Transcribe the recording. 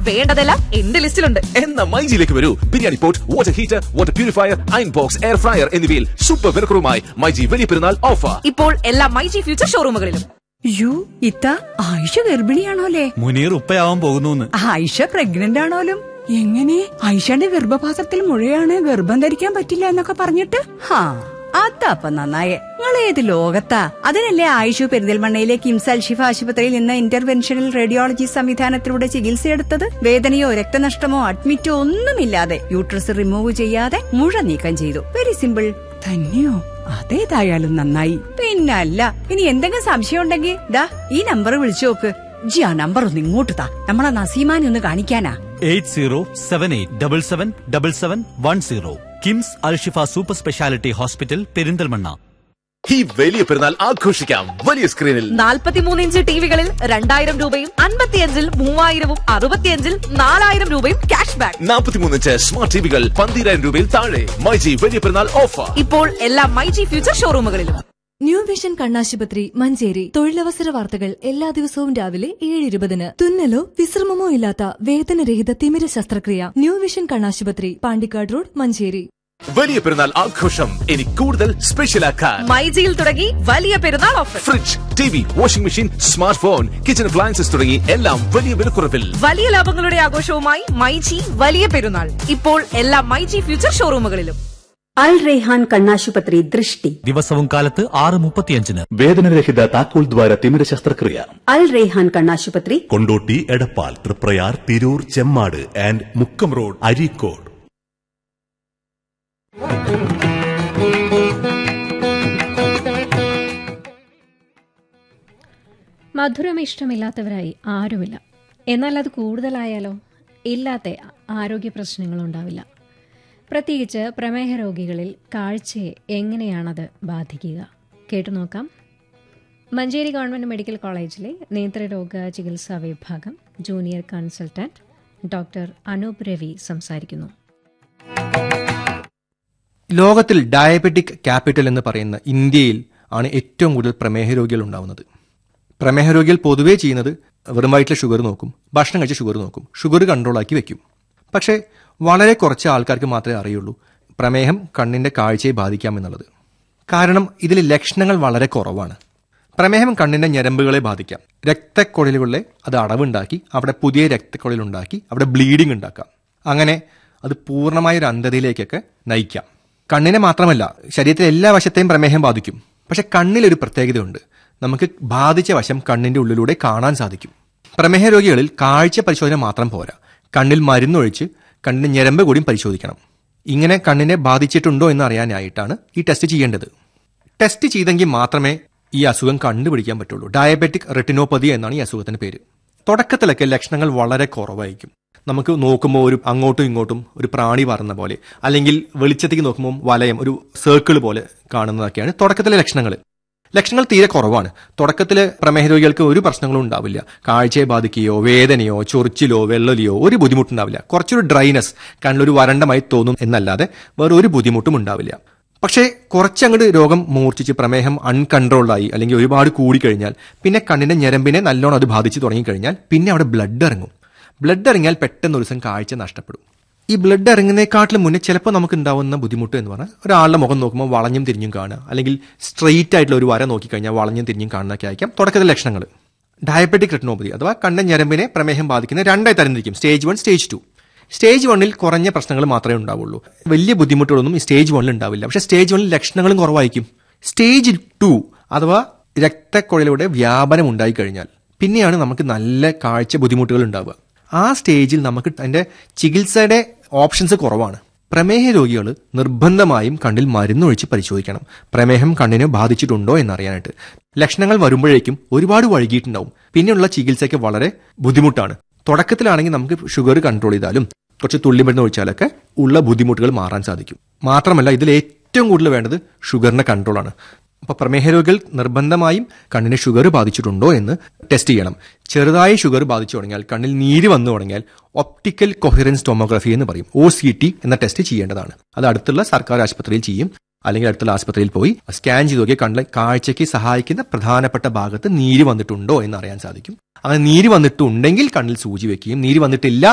വേണ്ടതെല്ലാം എന്റെ ലിസ്റ്റിലുണ്ട്. എന്നാ മൈജിയിലേക്ക് വരൂ. Biryani pot, water heater, water purifier, iron box, air fryer എന്നിവയിൽ സൂപ്പർ വിലക്കുറവുമായി മൈജി വലിയ പെരുന്നാൾ ഓഫർ ഇപ്പോൾ എല്ലാ മൈജി ഫ്യൂച്ചർ ഷോറൂമുകളിലും. ഇത്ത ആയിഷ ഗർഭിണിയാണോലേ? മുനീർ ഉപ്പയാവാൻ പോകുന്നു. ആയിഷ പ്രഗ്നന്റ് ആണോലും? എങ്ങനെ? ആയിഷയുടെ ഗർഭപാത്രത്തിൽ മുഴയാണ്, ഗർഭം ധരിക്കാൻ പറ്റില്ല എന്നൊക്കെ പറഞ്ഞിട്ട്? അതപ്പ നന്നായേ. നിങ്ങൾ ഏത് ലോകത്താ? അതിനല്ലേ ആയിഷു പെരിന്തൽമണ്ണയിലെ കിംസ് അൽഷിഫ ആശുപത്രിയിൽ നിന്ന് ഇന്റർവെൻഷണൽ റേഡിയോളജി സംവിധാനത്തിലൂടെ ചികിത്സയെടുത്തത്. വേദനയോ രക്തനഷ്ടമോ അഡ്മിറ്റോ ഒന്നുമില്ലാതെ യൂട്രസ് റിമൂവ് ചെയ്യാതെ മുഴ നീക്കം ചെയ്തു. Very simple. തന്നെയോ? അതേതായാലും നന്നായി. പിന്നല്ല, ഇനി എന്തെങ്കിലും സംശയം ഉണ്ടെങ്കിൽ ദാ ഈ നമ്പർ വിളിച്ചു നോക്ക്. ആ നമ്പർ ഒന്ന് ഇങ്ങോട്ട് താ, നമ്മളെ നസീമാനെ ഒന്ന് കാണിക്കാനാ. 8078777710 KIMS Alshifa super speciality hospital Perinthalmanna. ഈ വലിയ പെരുന്നാൾ ആഘോഷിക്കാം വലിയ സ്ക്രീനിൽ. 43 ഇഞ്ച് ടിവികളിൽ 2000 രൂപയും 55-ൽ 3000-ഉം 65-ൽ 4000 രൂപയും ക്യാഷ് ബാക്ക്. 43 ഇഞ്ച് സ്മാർട്ട് ടിവികൾ 12,000 രൂപയിൽ താഴെ. മൈജി വലിയ പെരുന്നാൾ ഓഫർ ഇപ്പോൾ എല്ലാ മൈജി ഫ്യൂച്ചർ ഷോറൂമുകളിലും. ന്യൂ വിഷൻ കണ്ണാശുപത്രി മഞ്ചേരി. തൊഴിലവസര വാർത്തകൾ എല്ലാ ദിവസവും രാവിലെ 7:20. തുന്നലോ വിശ്രമമോ ഇല്ലാത്ത വേദനരഹിത തിമിര ശസ്ത്രക്രിയ. ന്യൂ വിഷൻ കണ്ണാശുപത്രി, പാണ്ടിക്കാട് റോഡ്, മഞ്ചേരി. വലിയ പെരുന്നാൾ ആഘോഷം ഇനി കൂടുതൽ സ്പെഷ്യലാക്കാൻ മൈജിയിൽ തുടങ്ങി വലിയ പെരുന്നാൾ offer. Fridge, TV, washing machine, smart phone, kitchen appliances തുടങ്ങി എല്ലാം വലിയ വിലക്കുറവിൽ. വലിയ ലാഭങ്ങളുടെ ആഘോഷവുമായി മൈജി വലിയ പെരുന്നാൾ ഇപ്പോൾ എല്ലാ മൈജി ഫ്യൂച്ചർ ഷോറൂമുകളിലും. അൽ റെയ്ഹാൻ കണ്ണാശുപത്രി ദൃഷ്ടി ദിവസവും കാലത്ത് 6:35. വേദനരഹിത താക്കോൽ ദ്വാര തിമിര ശസ്ത്രക്രിയ. അൽ റെയ്ഹാൻ കണ്ണാശുപത്രി, കൊണ്ടോട്ടി, എടപ്പാൾ, തൃപ്രയാർ, തിരൂർ, ചെമ്മാട് ആൻഡ് മുക്കം റോഡ്, അരീക്കോട്. മധുരം ഇഷ്ടമില്ലാത്തവരായി ആരുമില്ല. എന്നാൽ അത് കൂടുതലായാലോ? ഇല്ലാത്ത ആരോഗ്യ പ്രശ്നങ്ങളുണ്ടാവില്ല. പ്രത്യേകിച്ച് പ്രമേഹ രോഗികളിൽ കാഴ്ചയെ എങ്ങനെയാണത് ബാധിക്കുക? കേട്ടുനോക്കാം. മഞ്ചേരി ഗവൺമെന്റ് മെഡിക്കൽ കോളേജിലെ നേത്രരോഗ ചികിത്സാ വിഭാഗം junior consultant doctor Anoop Ravi സംസാരിക്കുന്നു. ലോകത്തിൽ ഡയബറ്റിക് ക്യാപിറ്റൽ എന്ന് പറയുന്ന ഇന്ത്യയിൽ ആണ് ഏറ്റവും കൂടുതൽ പ്രമേഹ രോഗികൾ ഉണ്ടാവുന്നത്. പ്രമേഹ രോഗികൾ പൊതുവേ ചെയ്യുന്നത് വെറും വയറ്റിലെ ഷുഗർ നോക്കും, ഭക്ഷണം കഴിച്ച് ഷുഗർ നോക്കും, ഷുഗർ കൺട്രോളാക്കി വെക്കും. പക്ഷേ വളരെ കുറച്ച് ആൾക്കാർക്ക് മാത്രമേ അറിയുള്ളൂ പ്രമേഹം കണ്ണിന്റെ കാഴ്ചയെ ബാധിക്കാമെന്നുള്ളത്. കാരണം ഇതിൽ ലക്ഷണങ്ങൾ വളരെ കുറവാണ്. പ്രമേഹം കണ്ണിന്റെ ഞരമ്പുകളെ ബാധിക്കാം. രക്തക്കുഴലുകളിലെ അത് അടവുണ്ടാക്കി അവിടെ പുതിയ രക്തക്കുഴലുണ്ടാക്കി അവിടെ ബ്ലീഡിംഗ് ഉണ്ടാക്കാം. അങ്ങനെ അത് പൂർണ്ണമായ ഒരു അന്ധതയിലേക്കൊക്കെ നയിക്കാം. കണ്ണിനെ മാത്രമല്ല, ശരീരത്തിലെ എല്ലാ വശത്തെയും പ്രമേഹം ബാധിക്കും. പക്ഷെ കണ്ണിലൊരു പ്രത്യേകതയുണ്ട്. നമുക്ക് ബാധിച്ച വശം കണ്ണിന്റെ ഉള്ളിലൂടെ കാണാൻ സാധിക്കും. പ്രമേഹ രോഗികളിൽ കാഴ്ച പരിശോധന മാത്രം പോരാ, കണ്ണിൽ മരുന്നൊഴിച്ച് കണ്ണിന്റെ ഞരമ്പ് കൂടിയും പരിശോധിക്കണം. ഇങ്ങനെ കണ്ണിനെ ബാധിച്ചിട്ടുണ്ടോ എന്ന് അറിയാനായിട്ടാണ് ഈ ടെസ്റ്റ് ചെയ്യേണ്ടത്. ടെസ്റ്റ് ചെയ്തെങ്കിൽ മാത്രമേ ഈ അസുഖം കണ്ടുപിടിക്കാൻ പറ്റുള്ളൂ. ഡയബറ്റിക് റെറ്റിനോപ്പതി എന്നാണ് ഈ അസുഖത്തിന്റെ പേര്. തുടക്കത്തിലൊക്കെ ലക്ഷണങ്ങൾ വളരെ കുറവായിരിക്കും. നമുക്ക് നോക്കുമ്പോൾ ഒരു അങ്ങോട്ടും ഇങ്ങോട്ടും ഒരു പ്രാണി പറന്ന പോലെ, അല്ലെങ്കിൽ വെളിച്ചത്തേക്ക് നോക്കുമ്പോൾ വലയം ഒരു സർക്കിൾ പോലെ കാണുന്നതൊക്കെയാണ് തുടക്കത്തിലെ ലക്ഷണങ്ങൾ. ലക്ഷണങ്ങൾ തീരെ കുറവാണ്. തുടക്കത്തിൽ പ്രമേഹ രോഗികൾക്ക് ഒരു പ്രശ്നങ്ങളും ഉണ്ടാവില്ല. കാഴ്ചയെ ബാധിക്കുകയോ വേദനയോ ചൊറിച്ചിലോ വെള്ളലിയോ ഒരു ബുദ്ധിമുട്ടുണ്ടാവില്ല. കുറച്ചൊരു ഡ്രൈനസ്, കണ്ണിലൊരു വരണ്ടമായി തോന്നും എന്നല്ലാതെ വേറെ ഒരു ബുദ്ധിമുട്ടും ഉണ്ടാവില്ല. പക്ഷേ കുറച്ചങ്ങോട്ട് രോഗം മൂർച്ഛിച്ച് പ്രമേഹം അൺകൺട്രോൾഡായി അല്ലെങ്കിൽ ഒരുപാട് കൂടിക്കഴിഞ്ഞാൽ പിന്നെ കണ്ണിന്റെ ഞരമ്പിനെ നല്ലോണം അത് ബാധിച്ച് തുടങ്ങിക്കഴിഞ്ഞാൽ പിന്നെ അവിടെ ബ്ലഡ് ഇറങ്ങും. ബ്ലഡ് ഇറങ്ങിയാൽ പെട്ടെന്ന് ഒരു ദിവസം കാഴ്ച നഷ്ടപ്പെടും. ഈ ബ്ലഡ് ഇറങ്ങുന്നതിനെക്കാട്ടിലും മുന്നേ ചിലപ്പോൾ നമുക്ക് ഉണ്ടാവുന്ന ബുദ്ധിമുട്ട് എന്ന് പറഞ്ഞാൽ ഒരാളുടെ മുഖം നോക്കുമ്പോൾ വളഞ്ഞും തിരിഞ്ഞും കാണുക, അല്ലെങ്കിൽ സ്ട്രെയിറ്റ് ആയിട്ടുള്ള ഒരു വര നോക്കിക്കഴിഞ്ഞാൽ വളഞ്ഞും തിരിഞ്ഞും കാണുന്നതൊക്കെ ആയിരിക്കാം തുടക്കത്തിലെ ലക്ഷണങ്ങൾ. ഡയബറ്റിക് റെറ്റിനോപ്പതി അഥവാ കണ്ണിന്റെ ഞരമ്പിനെ പ്രമേഹം ബാധിക്കുന്ന രണ്ടായി തരംതിരിക്കും: സ്റ്റേജ് 1, സ്റ്റേജ് 2. സ്റ്റേജ് 1-ൽ കുറഞ്ഞ പ്രശ്നങ്ങൾ മാത്രമേ ഉണ്ടാവുള്ളൂ. വലിയ ബുദ്ധിമുട്ടുകളൊന്നും ഈ സ്റ്റേജ് 1-ൽ ഉണ്ടാവില്ല. പക്ഷേ സ്റ്റേജ് 1-ൽ ലക്ഷണങ്ങളും കുറവായിരിക്കും. സ്റ്റേജ് 2 അഥവാ രക്തക്കുഴലിലൂടെ വ്യാപനം ഉണ്ടായിക്കഴിഞ്ഞാൽ പിന്നെയാണ് നമുക്ക് നല്ല കാഴ്ച ബുദ്ധിമുട്ടുകൾ ഉണ്ടാവുക. ആ സ്റ്റേജിൽ നമുക്ക് അതിന്റെ ചികിത്സയുടെ ഓപ്ഷൻസ് കുറവാണ്. പ്രമേഹ രോഗികൾ നിർബന്ധമായും കണ്ണിൽ മരുന്നൊഴിച്ച് പരിശോധിക്കണം, പ്രമേഹം കണ്ണിനെ ബാധിച്ചിട്ടുണ്ടോ എന്നറിയാനായിട്ട്. ലക്ഷണങ്ങൾ വരുമ്പോഴേക്കും ഒരുപാട് വൈകിട്ടുണ്ടാവും. പിന്നെയുള്ള ചികിത്സയ്ക്ക് വളരെ ബുദ്ധിമുട്ടാണ്. തുടക്കത്തിലാണെങ്കിൽ നമുക്ക് ഷുഗർ കൺട്രോൾ ചെയ്താലും കുറച്ച് തുള്ളിമരുന്ന് ഒഴിച്ചാലൊക്കെ ഉള്ള ബുദ്ധിമുട്ടുകൾ മാറാൻ സാധിക്കും. മാത്രമല്ല ഇതിൽ ഏറ്റവും കൂടുതൽ വേണ്ടത് ഷുഗറിന്റെ കൺട്രോളാണ്. അപ്പോൾ പ്രമേഹ രോഗികൾ നിർബന്ധമായും കണ്ണിന് ഷുഗർ ബാധിച്ചിട്ടുണ്ടോ എന്ന് ടെസ്റ്റ് ചെയ്യണം. ചെറുതായി ഷുഗർ ബാധിച്ചു തുടങ്ങിയാൽ, കണ്ണിൽ നീര് വന്നു തുടങ്ങിയാൽ ഒപ്റ്റിക്കൽ കൊഹിറൻസ് ടോമോഗ്രഫി എന്ന് പറയും, OCT എന്ന ടെസ്റ്റ് ചെയ്യേണ്ടതാണ്. അത് അടുത്തുള്ള സർക്കാർ ആശുപത്രിയിൽ ചെയ്യും, അല്ലെങ്കിൽ അടുത്തുള്ള ആശുപത്രിയിൽ പോയി സ്കാൻ ചെയ്ത് നോക്കി കണ്ണിലെ കാഴ്ചയ്ക്ക് സഹായിക്കുന്ന പ്രധാനപ്പെട്ട ഭാഗത്ത് നീര് വന്നിട്ടുണ്ടോ എന്ന് അറിയാൻ സാധിക്കും. അങ്ങനെ നീര് വന്നിട്ടുണ്ടെങ്കിൽ കണ്ണിൽ സൂചി വെക്കുകയും നീര് വന്നിട്ടില്ല